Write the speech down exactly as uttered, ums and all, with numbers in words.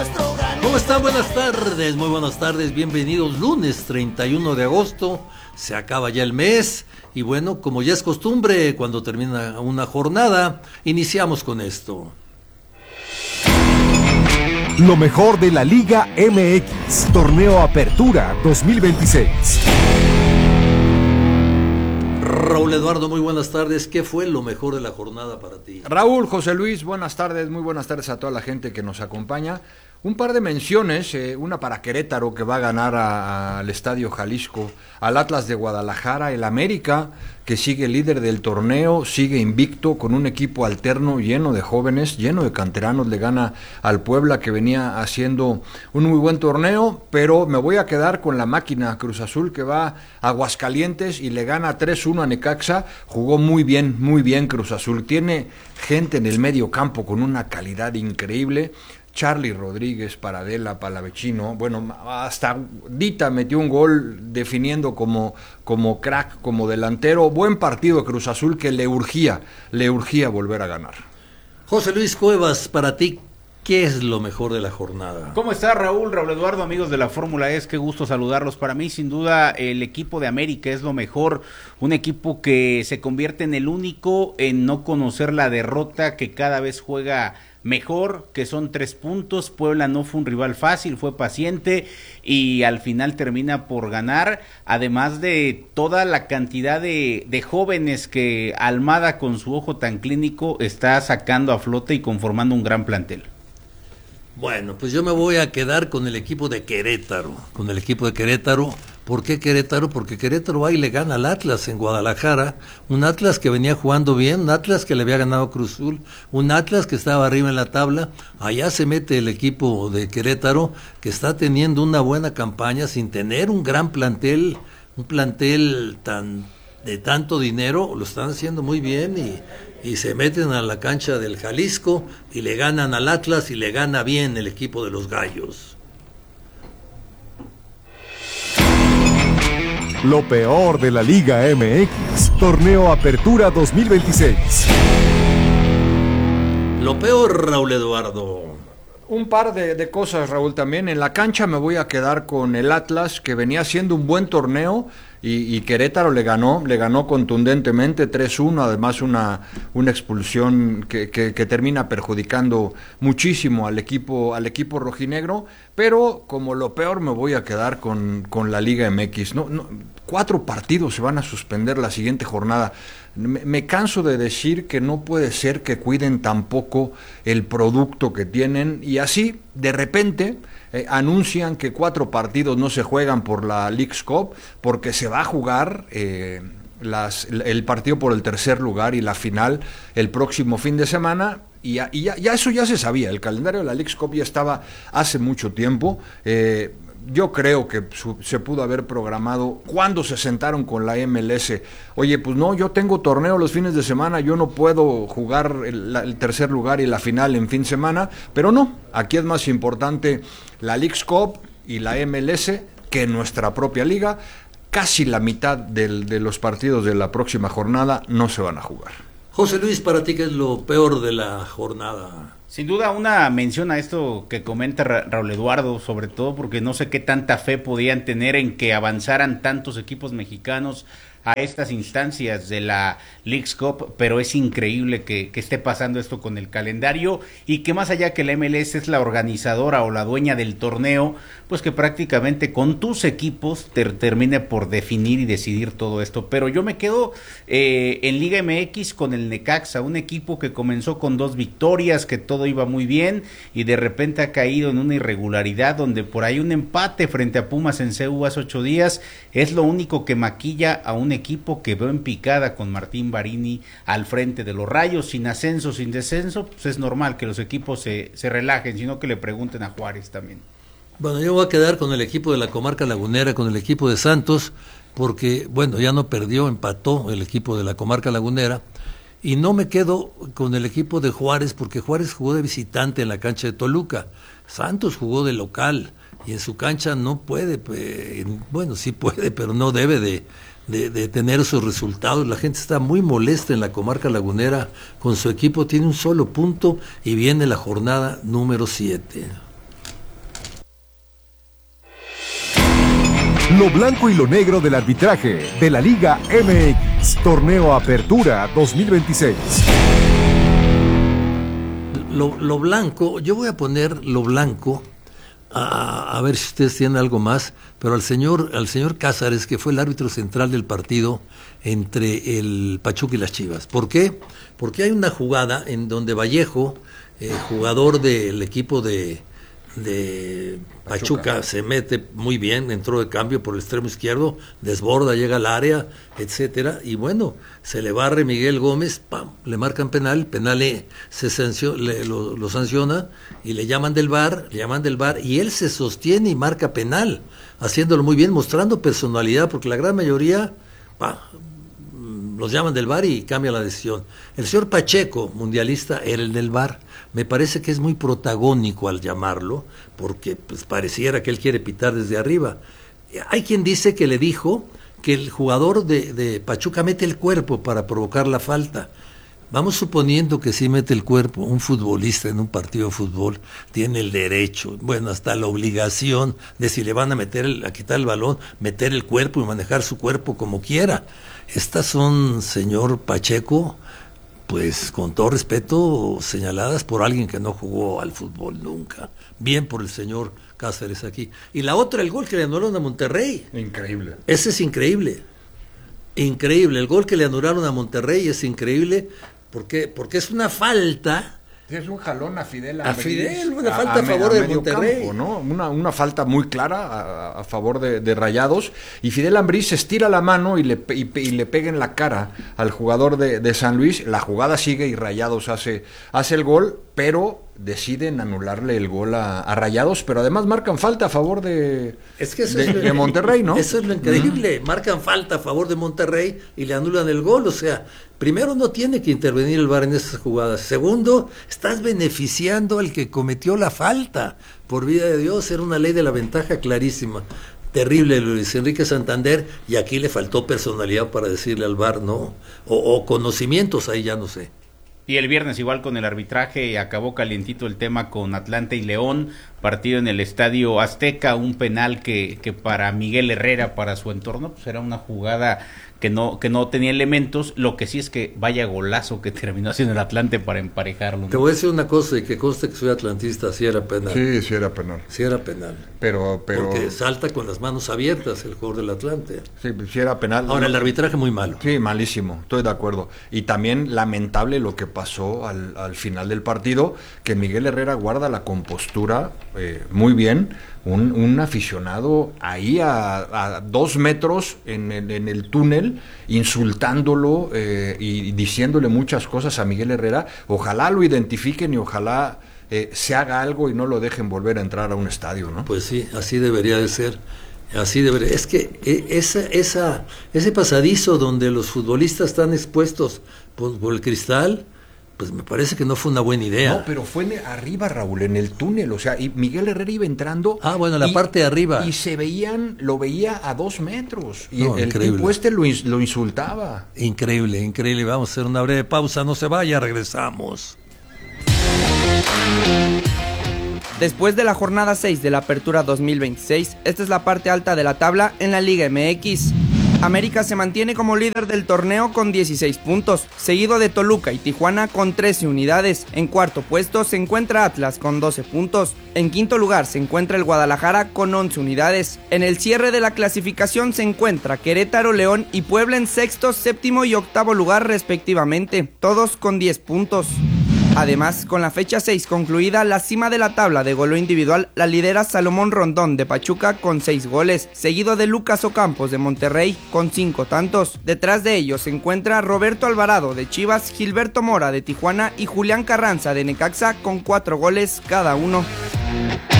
nuestro gran... ¿Cómo están? Buenas tardes, muy buenas tardes, bienvenidos. Lunes treinta y uno de agosto, se acaba ya el mes y bueno, como ya es costumbre, cuando termina una jornada, iniciamos con esto. Lo mejor de la Liga M X, Torneo Apertura dos mil veintiséis. Raúl Eduardo, muy buenas tardes. ¿Qué fue lo mejor de la jornada para ti? Raúl, José Luis, buenas tardes, muy buenas tardes a toda la gente que nos acompaña. Un par de menciones, eh, una para Querétaro, que va a ganar al Estadio Jalisco, al Atlas de Guadalajara, el América, que sigue líder del torneo, sigue invicto con un equipo alterno lleno de jóvenes, lleno de canteranos, le gana al Puebla, que venía haciendo un muy buen torneo, pero me voy a quedar con la máquina Cruz Azul, que va a Aguascalientes y le gana tres uno a Necaxa. Jugó muy bien, muy bien Cruz Azul, tiene gente en el medio campo con una calidad increíble. Charlie Rodríguez, Paradela, Palavecino, bueno, hasta Dita metió un gol definiendo como, como crack, como delantero. Buen partido Cruz Azul, que le urgía, le urgía volver a ganar. José Luis Cuevas, para ti, ¿qué es lo mejor de la jornada? ¿Cómo está Raúl, Raúl Eduardo, amigos de la Fórmula E? Qué gusto saludarlos. Para mí, sin duda, el equipo de América es lo mejor. Un equipo que se convierte en el único en no conocer la derrota, que cada vez juega mejor, que son tres puntos. Puebla no fue un rival fácil, fue paciente y al final termina por ganar, además de toda la cantidad de, de jóvenes que Almada, con su ojo tan clínico, está sacando a flote y conformando un gran plantel. Bueno, pues yo me voy a quedar con el equipo de Querétaro, con el equipo de Querétaro. ¿Por qué Querétaro? Porque Querétaro va y le gana al Atlas en Guadalajara, un Atlas que venía jugando bien, un Atlas que le había ganado Cruz Azul, un Atlas que estaba arriba en la tabla. Allá se mete el equipo de Querétaro, que está teniendo una buena campaña sin tener un gran plantel, un plantel tan de tanto dinero, lo están haciendo muy bien y, y se meten a la cancha del Jalisco y le ganan al Atlas y le gana bien el equipo de los Gallos. Lo peor de la Liga M X, Torneo Apertura dos mil veintiséis. Lo peor, Raúl Eduardo. Un par de, de cosas, Raúl, también. En la cancha me voy a quedar con el Atlas, que venía haciendo un buen torneo y, y Querétaro le ganó, le ganó contundentemente tres uno, además una, una expulsión que, que, que termina perjudicando muchísimo al equipo, al equipo rojinegro, pero como lo peor me voy a quedar con, con la Liga M X. No, no, cuatro partidos se van a suspender la siguiente jornada. Me, me canso de decir que no puede ser que cuiden tan poco el producto que tienen y así, de repente, eh, anuncian que cuatro partidos no se juegan por la Leagues Cup porque se va a jugar eh, las, el partido por el tercer lugar y la final el próximo fin de semana. Y, ya, y ya, ya eso ya se sabía, el calendario de la Leagues Cup ya estaba hace mucho tiempo. eh, Yo creo que su, se pudo haber programado cuando se sentaron con la M L S. Oye, pues no, yo tengo torneo los fines de semana, yo no puedo jugar el, el tercer lugar y la final en fin de semana, pero no, aquí es más importante la Leagues Cup y la M L S que nuestra propia liga. Casi la mitad del, de los partidos de la próxima jornada no se van a jugar. José Luis, para ti, ¿qué es lo peor de la jornada? Sin duda una mención a esto que comenta Ra- Raúl Eduardo, sobre todo porque no sé qué tanta fe podían tener en que avanzaran tantos equipos mexicanos a estas instancias de la Leagues Cup, pero es increíble que, que esté pasando esto con el calendario y que más allá que la M L S es la organizadora o la dueña del torneo, pues que prácticamente con tus equipos te termine por definir y decidir todo esto. Pero yo me quedo eh, en Liga M X con el Necaxa, un equipo que comenzó con dos victorias, que todo iba muy bien y de repente ha caído en una irregularidad donde por ahí un empate frente a Pumas en C U hace ocho días es lo único que maquilla a un equipo que veo en picada con Martín Barini al frente de los Rayos, sin ascenso, sin descenso. Pues es normal que los equipos se, se relajen, sino que le pregunten a Juárez también. Bueno, yo voy a quedar con el equipo de la Comarca Lagunera, con el equipo de Santos, porque, bueno, ya no perdió, empató el equipo de la Comarca Lagunera, y no me quedo con el equipo de Juárez, porque Juárez jugó de visitante en la cancha de Toluca, Santos jugó de local, y en su cancha no puede, pues, bueno, sí puede, pero no debe de, de, de tener esos resultados. La gente está muy molesta en la Comarca Lagunera con su equipo, tiene un solo punto y viene la jornada número siete. Lo blanco y lo negro del arbitraje de la Liga M X, Torneo Apertura dos mil veintiséis. Lo, lo blanco, yo voy a poner lo blanco, a, a ver si ustedes tienen algo más, pero al señor, al señor Cázares, que fue el árbitro central del partido entre el Pachuca y las Chivas. ¿Por qué? Porque hay una jugada en donde Vallejo, eh, jugador del equipo de, de Pachuca, Pachuca, se mete muy bien, entró de cambio por el extremo izquierdo, desborda, llega al área, etcétera, y bueno, se le barre Miguel Gómez, pam, le marcan penal, penal eh, se sancio, le, lo, lo sanciona y le llaman del V A R, le llaman del V A R y él se sostiene y marca penal, haciéndolo muy bien, mostrando personalidad, porque la gran mayoría, pam, los llaman del V A R y cambia la decisión. El señor Pacheco, mundialista, era el del V A R. Me parece que es muy protagónico al llamarlo, porque pues, pareciera que él quiere pitar desde arriba. Hay quien dice que le dijo que el jugador de, de Pachuca mete el cuerpo para provocar la falta. Vamos suponiendo que sí mete el cuerpo. Un futbolista en un partido de fútbol tiene el derecho, bueno, hasta la obligación de, si le van a meter el, a quitar el balón, meter el cuerpo y manejar su cuerpo como quiera. Estas son, señor Pacheco, pues con todo respeto, señaladas por alguien que no jugó al fútbol nunca. Bien por el señor Cáceres aquí. Y la otra, el gol que le anularon a Monterrey. Increíble. Ese es increíble. Increíble. El gol que le anularon a Monterrey es increíble. ¿Por qué? Porque es una falta. Es un jalón a Fidel Ambriz. A Fidel, una falta a, a favor a de Monterrey. Campo, ¿no? Una, una falta muy clara a, a favor de, de Rayados. Y Fidel Ambriz estira la mano y le, y, y le pega en la cara al jugador de, de San Luis. La jugada sigue y Rayados hace, hace el gol, pero deciden anularle el gol a, a Rayados, pero además marcan falta a favor de, es que eso de, es lo, de Monterrey, ¿no? Eso es lo increíble. Uh-huh. Marcan falta a favor de Monterrey y le anulan el gol. O sea, primero, no tiene que intervenir el V A R en esas jugadas. Segundo, estás beneficiando al que cometió la falta. Por vida de Dios, era una ley de la ventaja clarísima. Terrible Luis Enrique Santander, y aquí le faltó personalidad para decirle al V A R, ¿no? O, o conocimientos, ahí ya no sé. Y el viernes igual con el arbitraje acabó calientito el tema con Atlante y León, partido en el Estadio Azteca, un penal que, que para Miguel Herrera, para su entorno, pues era una jugada que no que no tenía elementos. Lo que sí es que vaya golazo que terminó haciendo el Atlante para emparejarlo, ¿no? Te voy a decir una cosa, y que conste que soy atlantista, sí era penal. Sí, sí era penal. Sí era penal. Pero, pero... Porque salta con las manos abiertas el jugador del Atlante. Sí, sí era penal. Ahora, no, el arbitraje muy malo. Sí, malísimo, estoy de acuerdo. Y también lamentable lo que pasó al, al final del partido, que Miguel Herrera guarda la compostura eh, muy bien. Un, un aficionado ahí a, a dos metros en el, en el túnel, insultándolo eh, y diciéndole muchas cosas a Miguel Herrera. Ojalá lo identifiquen y ojalá eh, se haga algo y no lo dejen volver a entrar a un estadio, ¿no? Pues sí, así debería de ser. Así debería. Es que esa, esa, ese pasadizo donde los futbolistas están expuestos por, por el cristal, pues me parece que no fue una buena idea. No, pero fue en, arriba, Raúl, en el túnel, o sea, y Miguel Herrera iba entrando. Ah, bueno, la y, parte de arriba. Y se veían, lo veía a dos metros, y no, el tipo este lo, lo insultaba. Increíble, increíble. Vamos a hacer una breve pausa, no se vaya, regresamos. Después de la jornada seis de la Apertura dos mil veintiséis, esta es la parte alta de la tabla en la Liga M X. América se mantiene como líder del torneo con dieciséis puntos, seguido de Toluca y Tijuana con trece unidades. En cuarto puesto se encuentra Atlas con doce puntos. En quinto lugar se encuentra el Guadalajara con once unidades. En el cierre de la clasificación se encuentra Querétaro, León y Puebla en sexto, séptimo y octavo lugar respectivamente, todos con diez puntos. Además, con la fecha seis concluida, la cima de la tabla de goleo individual la lidera Salomón Rondón de Pachuca con seis goles, seguido de Lucas Ocampos de Monterrey con cinco tantos. Detrás de ellos se encuentra Roberto Alvarado de Chivas, Gilberto Mora de Tijuana y Julián Carranza de Necaxa con cuatro goles cada uno.